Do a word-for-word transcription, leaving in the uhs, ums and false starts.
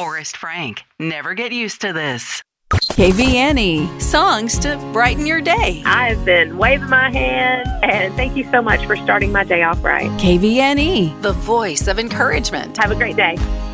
Forrest Frank. Never get used to this. K V N E, songs to brighten your day. I've been waving my hand, and thank you so much for starting my day off right. K V N E, the voice of encouragement. Have a great day.